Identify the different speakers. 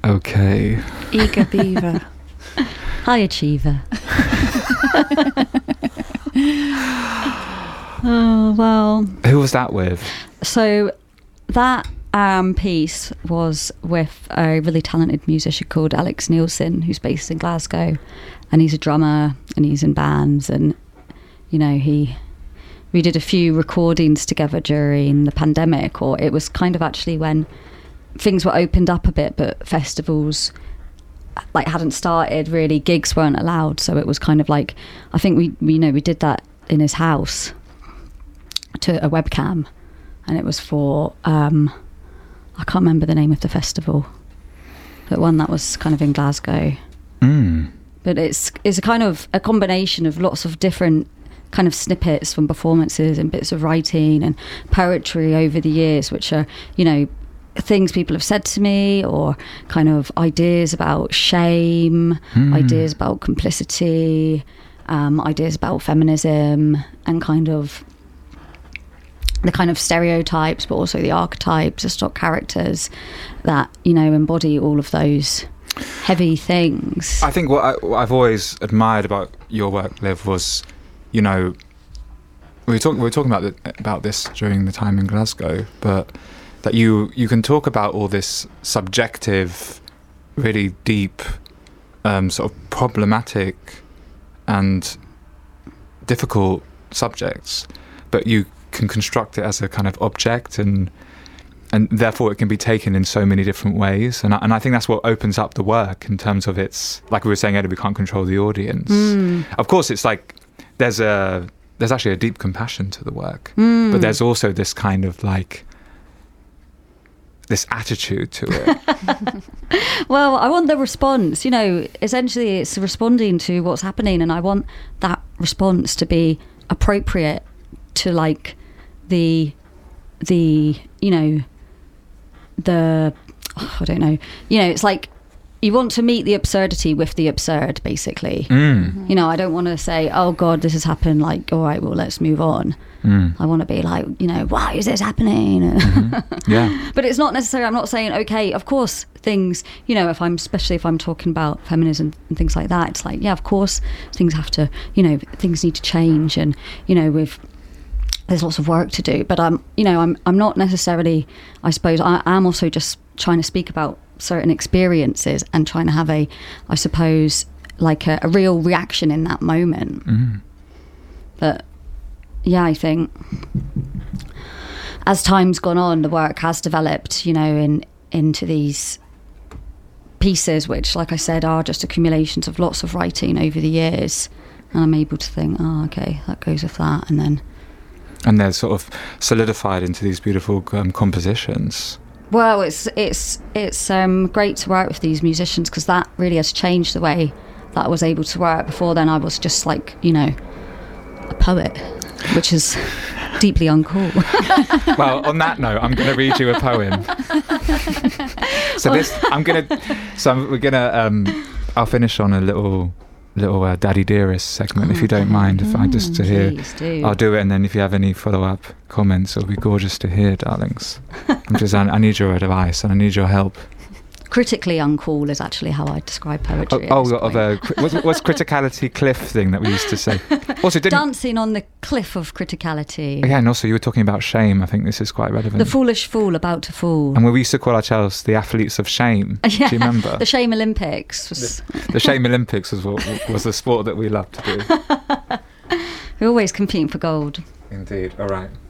Speaker 1: Okay.
Speaker 2: Eager beaver.
Speaker 3: High achiever. Oh, well.
Speaker 1: Who was that with?
Speaker 3: So that piece was with a really talented musician called Alex Nielsen, who's based in Glasgow, and he's a drummer and he's in bands, and we did a few recordings together during the pandemic, or it was kind of actually when things were opened up a bit, but festivals hadn't started really, gigs weren't allowed, so it was kind of like, I think we did that in his house to a webcam, and it was for I can't remember the name of the festival, but one that was kind of in Glasgow. But it's a kind of a combination of lots of different kind of snippets from performances and bits of writing and poetry over the years, which are things people have said to me, or kind of ideas about shame, ideas about complicity, ideas about feminism, and kind of the kind of stereotypes, but also the archetypes, the stock characters that embody all of those heavy things.
Speaker 1: I think what I've always admired about your work, Liv, was we were talking about this during the time in Glasgow, but that you can talk about all this subjective, really deep, sort of problematic and difficult subjects, but you can construct it as a kind of object, and therefore it can be taken in so many different ways, and I think that's what opens up the work in terms of its, like we were saying earlier, we can't control the audience. Of course, it's like there's actually a deep compassion to the work, but there's also this kind of like this attitude to it.
Speaker 3: Well, I want the response, essentially it's responding to what's happening, and I want that response to be appropriate to like the I don't know, it's like you want to meet the absurdity with the absurd, basically. I don't want to say, oh God, this has happened, like, all right, well, let's move on. I want to be like, why is this happening?
Speaker 1: Yeah.
Speaker 3: But it's not necessarily, I'm not saying, okay, of course things, especially if I'm talking about feminism and things like that, it's like, yeah, of course things have to, things need to change, and, there's lots of work to do, but I'm not necessarily, I suppose, I'm also just trying to speak about certain experiences and trying to have I suppose, like a real reaction in that moment. But yeah, I think as time's gone on, the work has developed, into these pieces, which, like I said, are just accumulations of lots of writing over the years, and I'm able to think, oh, okay, that goes with that, and they're sort of solidified into these beautiful compositions. Well, it's great to work with these musicians, because that really has changed the way that I was able to work. Before then, I was just like, a poet, which is deeply uncool.
Speaker 1: Well, on that note, I'm going to read you a poem. I'll finish on a little Daddy Dearest segment, if you don't mind, if I just to hear.
Speaker 3: Please do.
Speaker 1: I'll do it, and then if you have any follow-up comments, it'll be gorgeous to hear, darlings. I need your advice and I need your help.
Speaker 3: Critically uncool is actually how I describe poetry.
Speaker 1: What's criticality cliff thing that we used to say? Also,
Speaker 3: dancing on the cliff of criticality.
Speaker 1: Yeah, and also you were talking about shame. I think this is quite relevant.
Speaker 3: The foolish fool about to fall.
Speaker 1: And we used to call ourselves the athletes of shame.
Speaker 3: Yeah,
Speaker 1: do you remember?
Speaker 3: The Shame Olympics.
Speaker 1: The Shame Olympics was the sport that we loved to do.
Speaker 3: We're always competing for gold.
Speaker 1: Indeed. All right.